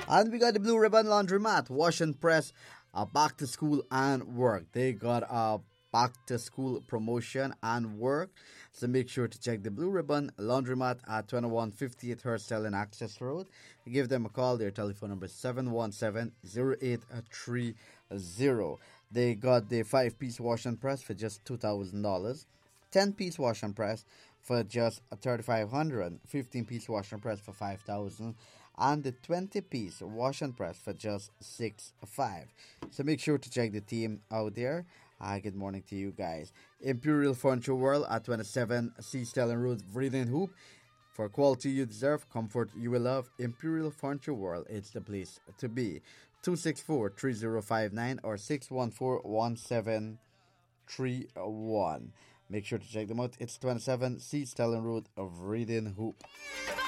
And we got the Blue Ribbon Laundromat, wash and press, back to school and work. They got a back to school promotion and work. So make sure to check the Blue Ribbon Laundromat at 2158 Herstel and Access Road. Give them a call. Their telephone number is 717-0830. They got the 5-piece wash and press for just $2,000. 10-piece wash and press for just 3,500. 15-piece wash and press for 5,000. And the 20-piece wash and press for just 6,500. So make sure to check the team out there. Good morning to you guys. Imperial Furniture World at 27 C. Stelling Road, Vreeden Hoop. For quality you deserve, comfort you will love, Imperial Furniture World, it's the place to be. 264-3059 or 614-1731. Make sure to check them out. It's 27 C. Stelling Road of Vreeden Hoop.